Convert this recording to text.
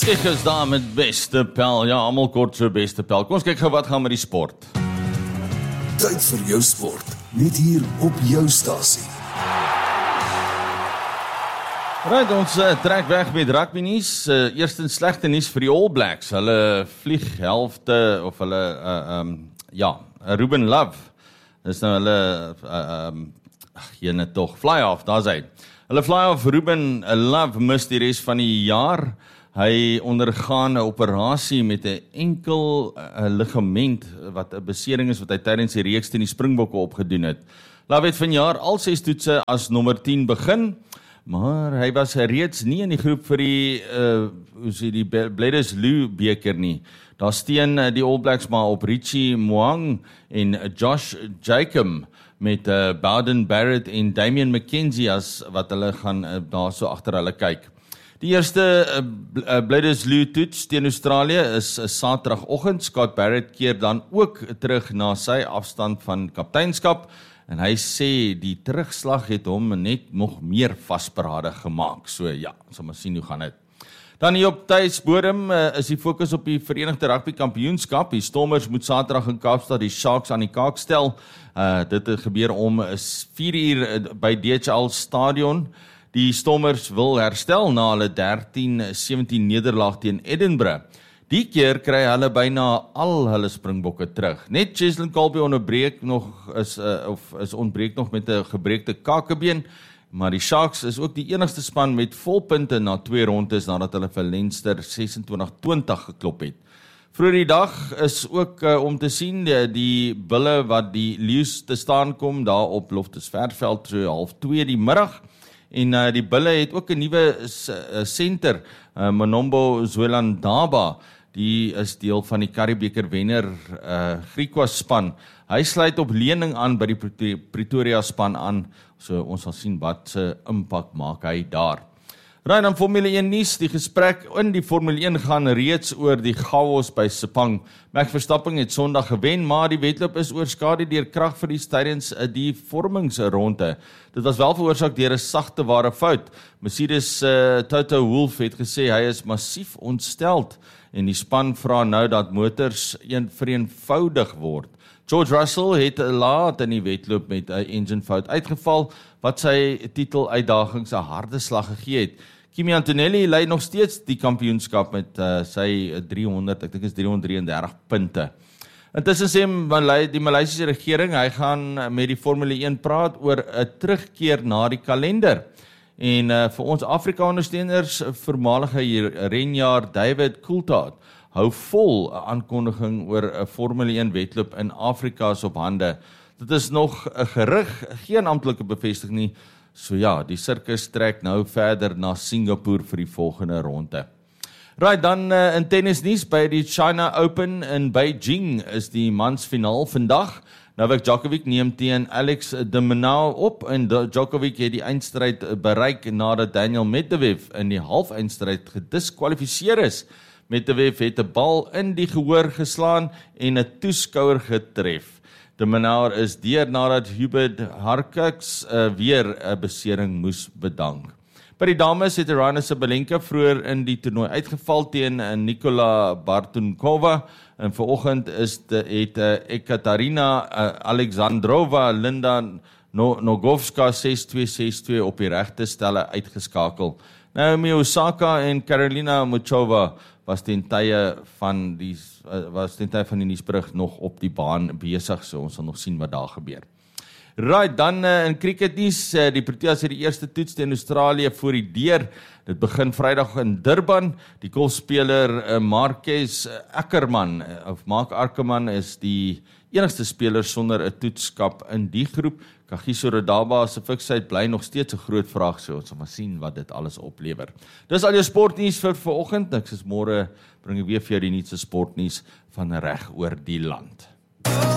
Ek is daar met beste pel, ja, almal kort so beste pel. Kom ons kyk gou wat gaan met die sport. Tyd vir jou sport, net hier op jou stasie. Right, ons trek weg met rugby nuus. Eerstens slegte nuus vir die All Blacks. Hulle vlieghelfte of hulle Ruben Love. Dis nou hulle jene tog fly-off, daar's hy. Hulle fly-off Ruben Love mis die res van die jaar. Hy ondergaan 'n operasie met 'n enkel ligament wat 'n besering is wat hy tydens die reeks teen die Springbokke opgedoen het. Love het vanjaar al 6 toetse as nommer 10 begin, maar hy was reeds nie in die groep vir die Bledisloe beker nie. Daar steun die All Blacks maar op Richie Mo'unga en Josh Jacob met Bowden Barrett en Damian McKenzie as wat hulle gaan daar so agter hulle kyk. Die eerste Bledisloe toets teen Australië is Saterdagoggend. Scott Barrett keer dan ook terug na sy afstand van kapteinskap en hy sê die terugslag het hom net nog meer vasberade gemaak. So ja, ons sal maar sien hoe gaan dit. Dan hier op tuisbodem is die fokus op die Verenigde Rugby Kampioenskap. Die Stormers moet Saterdag in Kaapstad die Sharks aan die kaak stel. Dit het gebeur om 4 uur by DHL Stadion. Die Stormers wil herstel na hulle 13-17 nederlaag teen Edinburgh. Die keer kry hulle byna al hulle Springbokke terug. Net Cheslin Kolbe ontbreek nog met 'n gebreekte kakebeen, maar die Sharks is ook die enigste span met volpunte na 2 rondes nadat hulle vir Leinster 26-20 geklop het. Vroeger die dag is ook om te sien die bulle wat die Lions te staan kom daar op Loftus Versfeld so 1:30 die middag. En die bulle het ook 'n nuwe center, Manombo Zwelandaba, die is deel van die Currie-beker wenner Griquas span. Hy sluit op lening aan by die Pretoria span aan, so ons sal sien wat se impak maak hy daar. Dan Formule 1 nuus, die gesprek in die Formule 1 gaan reeds oor die chaos by Sepang. Max Verstappen het Sondag gewen, maar die wedloop is oorskadu deur kragverlies tydens die vormingsronde. Dit was wel veroorsaak deur 'n sagte ware fout. Mercedes Toto Wolff het gesê hy is massief ontsteld en die span vra nou dat motors vereenvoudig word. George Russell het laat in die wedloop met 'n engine fout uitgeval wat sy titel uitdagings 'n harde slag gegee het. Kimi Antonelli lei nog steeds die kampioenskap met sy 333 punte. Intussen sê die Maleisiese regering, hy gaan met die Formule 1 praat oor 'n terugkeer na die kalender. En vir ons Afrika-ondersteuners, voormalige renjaer David Coulthard, hou vol 'n aankondiging oor 'n Formule 1 wedloop in Afrika is op hande. Dit is nog 'n gerug, geen amptelike bevestiging nie. So ja, die sirkus trek nou verder na Singapore vir die volgende ronde. Right, dan in tennisnuus by die China Open in Beijing is die mansfinaal vandag. Novak Djokovic neem teen Alex de Minaur op en Djokovic het die eindstryd bereik nadat Daniel Medvedev in die halfeindstryd gediskwalifiseer is. Medvedev het 'n bal in die gehoor geslaan en 'n toeskouer getref. De Minaur is deur nadat Hubert Hurkacz weer 'n besering moes bedank. By die dames het Aryna Sabalenka vroeër in die toernooi uitgeval teen Nikola Bartunkova en vanoggend het Ekaterina Alexandrova Linda Nogovska 6-2, 6-2 op die regte stelle uitgeskakel. Naomi Osaka en Karolina Muchova was ten tye van die nuusberig nog op die baan besig, so ons sal nog sien wat daar gebeur. Right, dan in cricketnuus, die Proteas het die eerste toets teen Australië voor die deur. Dit begin Vrydag in Durban. Die golfspeler Mark Ackerman is die enigste speler sonder 'n toetskap in die groep. Kagiso Radaba se fiksheid bly nog steeds 'n groot vraag, so ons sal maar sien wat dit alles oplewer. Dis al jou sportnuus vir vanoggend. Ek is môre bring ek weer vir jou die nuutste sportnuus van reg oor die land.